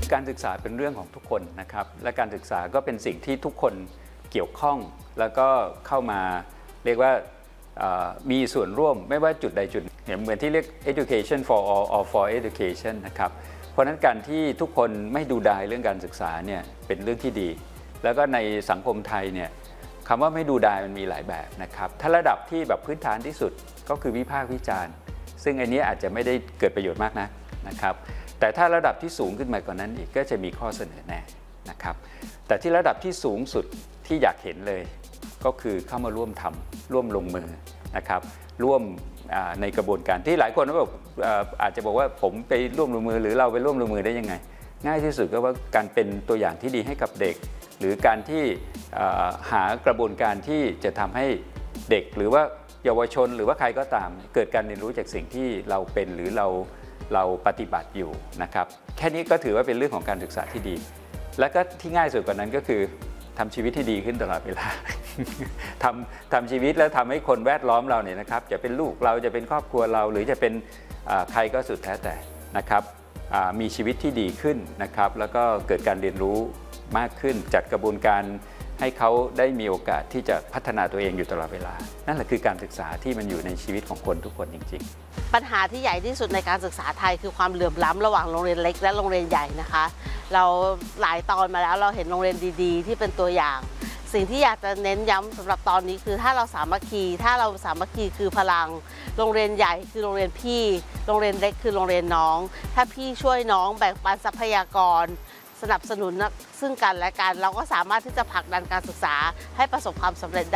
การศึกษาเป็นเรื่องของทุกคนนะครับและการศึกษาก็เป็นสิ่งที่ทุกคนเกี่ยวข้องแล้วก็เข้ามาเรียกว่ามีส่วนร่วมไม่ว่าจุดใดจุดเหมือนที่เรียก education for all for education นะครับเพราะฉะนั้นการที่ทุกคนไม่ดูดายเรื่องการศึกษาเนี่ยเป็นเรื่องที่ดีแล้วก็ในสังคมไทยเนี่ยคำว่าไม่ดูดายมันมีหลายแบบนะครับถ้าระดับที่แบบพื้นฐานที่สุดก็คือวิพากษ์วิจารณ์ซึ่งอันนี้อาจจะไม่ได้เกิดประโยชน์มากนะครับแต่ถ้าระดับที่สูงขึ้นมากว่านั้นอีกก็จะมีข้อเสนอแนะนะครับแต่ที่ระดับที่สูงสุดที่อยากเห็นเลยก็คือเข้ามาร่วมทำร่วมลงมือนะครับร่วมในกระบวนการที่หลายคนบอกอาจจะบอกว่าผมไปร่วมลงมือหรือเราไปร่วมลงมือได้ยังไงง่ายที่สุดก็ว่าการเป็นตัวอย่างที่ดีให้กับเด็กหรือการที่หากระบวนการที่จะทำให้เด็กหรือว่าเยาวชนหรือว่าใครก็ตามเกิดการเรียนรู้จากสิ่งที่เราเป็นหรือเราปฏิบัติอยู่นะครับแค่นี้ก็ถือว่าเป็นเรื่องของการศึกษาที่ดีและก็ที่ง่ายสุดกว่านั้นก็คือทำชีวิตที่ดีขึ้นตลอดเวลา ทำชีวิตแล้วทำให้คนแวดล้อมเราเนี่ยนะครับจะเป็นลูกเราจะเป็นครอบครัวเราหรือจะเป็นใครก็สุดแท้แต่นะครับมีชีวิตที่ดีขึ้นนะครับแล้วก็เกิดการเรียนรู้มากขึ้นจัดกระบวนการให้เขาได้มีโอกาสที่จะพัฒนาตัวเองอยู่ตลอดเวลานั่นแหละคือการศึกษาที่มันอยู่ในชีวิตของคนทุกคนจริงๆปัญหาที่ใหญ่ที่สุดในการศึกษาไทยคือความเหลื่อมล้ำระหว่างโรงเรียนเล็กและโรงเรียนใหญ่นะคะเราหลายตอนมาแล้วเราเห็นโรงเรียนดีๆที่เป็นตัวอย่างสิ่งที่อยากจะเน้นย้ำสำหรับตอนนี้คือถ้าเราสามัคคีคือพลังโรงเรียนใหญ่คือโรงเรียนพี่โรงเรียนเล็กคือโรงเรียนน้องถ้าพี่ช่วยน้องแบ่งปันทรัพยากรสนับสนุนซึ่งกันและกันเราก็สามารถที่จะผลักดันการศึกษาให้ประสบความสำเร็จได้